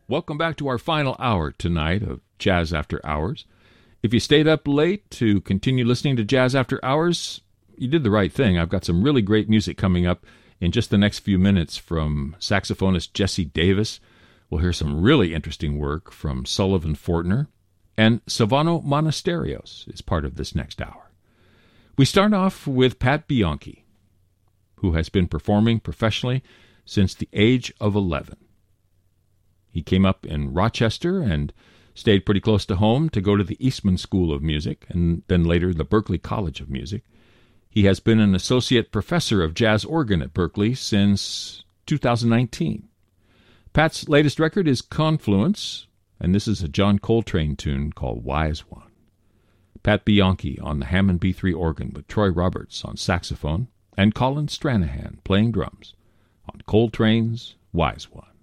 Welcome back to our final hour tonight of Jazz After Hours. If you stayed up late to continue listening to Jazz After Hours, you did the right thing. I've got some really great music coming up in just the next few minutes from saxophonist Jesse Davis. We'll hear some really interesting work from Sullivan Fortner, and Silvano Monasterios is part of this next hour. We start off with Pat Bianchi, who has been performing professionally since the age of 11. He came up in Rochester and stayed pretty close to home to go to the Eastman School of Music and then later the Berklee College of Music. He has been an associate professor of jazz organ at Berklee since 2019. Pat's latest record is Confluence, and this is a John Coltrane tune called Wise One. Pat Bianchi on the Hammond B3 organ with Troy Roberts on saxophone and Colin Stranahan playing drums on Coltrane's Wise One.